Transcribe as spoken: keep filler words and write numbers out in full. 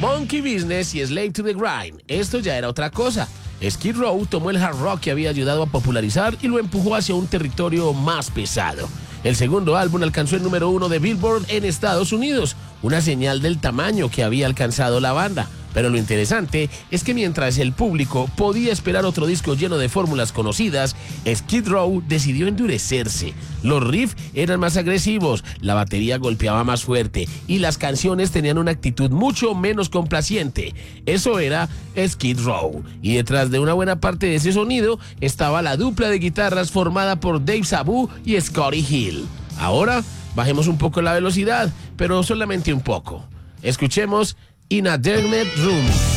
Monkey Business y Slave to the Grind. Esto ya era otra cosa. Skid Row tomó el hard rock que había ayudado a popularizar y lo empujó hacia un territorio más pesado. El segundo álbum alcanzó el número uno de Billboard en Estados Unidos, una señal del tamaño que había alcanzado la banda. Pero lo interesante es que mientras el público podía esperar otro disco lleno de fórmulas conocidas, Skid Row decidió endurecerse. Los riffs eran más agresivos, la batería golpeaba más fuerte y las canciones tenían una actitud mucho menos complaciente. Eso era Skid Row. Y detrás de una buena parte de ese sonido estaba la dupla de guitarras formada por Dave Sabu y Scotty Hill. Ahora bajemos un poco la velocidad, pero solamente un poco. Escuchemos In a Dermet Room.